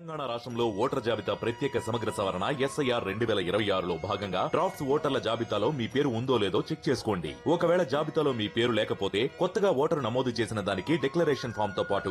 తెలంగాణ రాష్ట్రంలో ఓటర్ జాబితా ప్రత్యేక సమగ్ర సవరణ SIR 2026లో భాగంగా డ్రాఫ్ట్స్ ఓటర్ల జాబితాలో మీ పేరు ఉందో లేదో చెక్ చేసుకోండి. ఒకవేళ జాబితాలో మీ పేరు లేకపోతే కొత్తగా ఓటరు నమోదు చేసిన దానికి డిక్లరేషన్ ఫామ్ తో పాటు